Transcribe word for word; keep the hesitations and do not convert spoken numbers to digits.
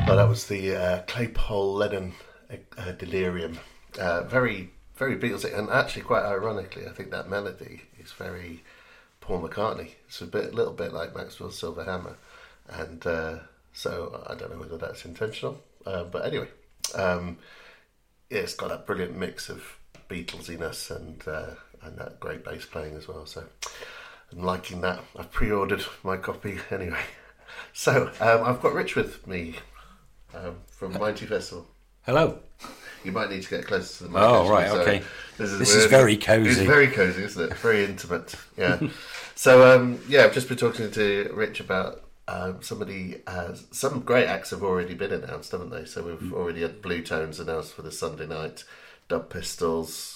Oh, that was the uh, Claypole Lennon uh, Delirium. Uh, very, very Beatlesy, and actually, quite ironically, I think that melody is very Paul McCartney. It's a bit, little bit like Maxwell's Silver Hammer, and uh, so I don't know whether that's intentional, uh, but anyway, um, yeah, it's got that brilliant mix of Beatlesiness and uh, and that great bass playing as well. So I'm liking that. I've pre-ordered my copy anyway. So um, I've got Rich with me um, from Mighty Festival. Hello. You might need to get closer to the mic. Oh, actually, right, so okay. This is, this is very cosy. It's very cosy, isn't it? Very intimate. Yeah. So, um, yeah, I've just been talking to Rich about um, somebody, uh, some great acts have already been announced, haven't they? So we've already had Blue Tones announced for the Sunday night, Dub Pistols,